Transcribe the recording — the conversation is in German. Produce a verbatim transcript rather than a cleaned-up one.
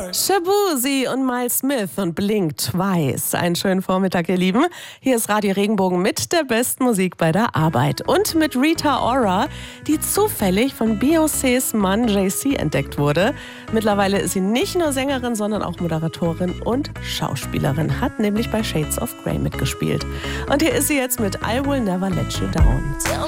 Shaboozey und Miles Smith und Blink Twice. Einen schönen Vormittag, ihr Lieben. Hier ist Radio Regenbogen mit der besten Musik bei der Arbeit. Und mit Rita Ora, die zufällig von Beyoncés Mann Jay Z entdeckt wurde. Mittlerweile ist sie nicht nur Sängerin, sondern auch Moderatorin und Schauspielerin. Hat nämlich bei Shades of Grey mitgespielt. Und hier ist sie jetzt mit I Will Never Let You Down. Tell